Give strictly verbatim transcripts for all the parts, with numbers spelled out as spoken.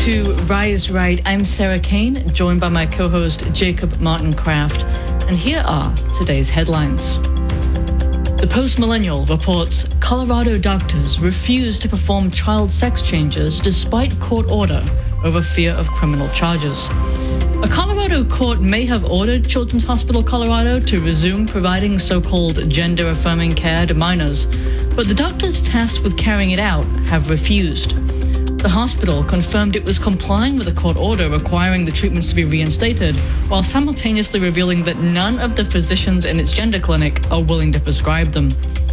to Rise Right. I'm Sarah Kane, joined by my co-host Jacob Martin Kraft. And here are today's headlines. The Post-Millennial reports Colorado doctors refuse to perform child sex changes despite court order over fear of criminal charges. A Colorado court may have ordered Children's Hospital Colorado to resume providing so-called gender-affirming care to minors, but the doctors tasked with carrying it out have refused. The hospital confirmed it was complying with a court order requiring the treatments to be reinstated, while simultaneously revealing that none of the physicians in its gender clinic are willing to prescribe them.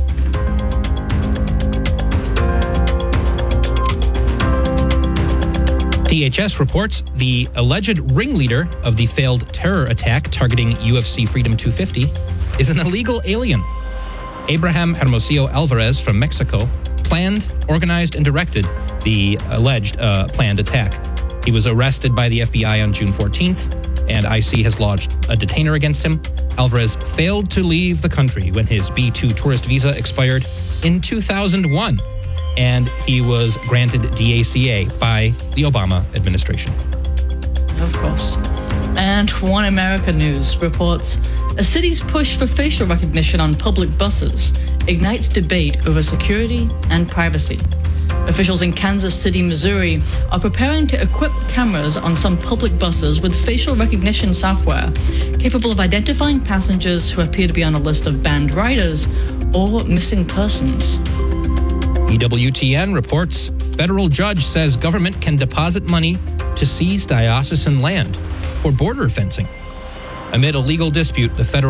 D H S reports the alleged ringleader of the failed terror attack targeting U F C Freedom two fifty is an illegal alien. Abraham Hermosillo Alvarez from Mexico planned, organized, and directed the alleged uh, planned attack. He was arrested by the F B I on June fourteenth, and I C has lodged a detainer against him. Alvarez failed to leave the country when his B two tourist visa expired in two thousand one, and he was granted D A C A by the Obama administration. Of course. And One America News reports a city's push for facial recognition on public buses ignites debate over security and privacy. Officials in Kansas City, Missouri are preparing to equip cameras on some public buses with facial recognition software capable of identifying passengers who appear to be on a list of banned riders or missing persons. E W T N reports federal judge says government can deposit money to seize diocesan land for border fencing. Amid a legal dispute, the federal